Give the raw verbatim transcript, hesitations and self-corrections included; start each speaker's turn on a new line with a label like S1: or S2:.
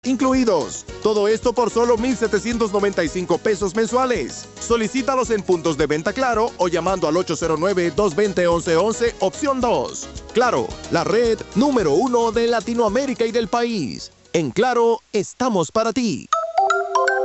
S1: incluidos. Todo esto por solo mil setecientos noventa y cinco pesos mensuales. Solicítalos en puntos de venta Claro o llamando al ocho cero nueve, dos dos cero, once once, opción dos. Claro, la red número uno de Latinoamérica y del país. En Claro, estamos para ti.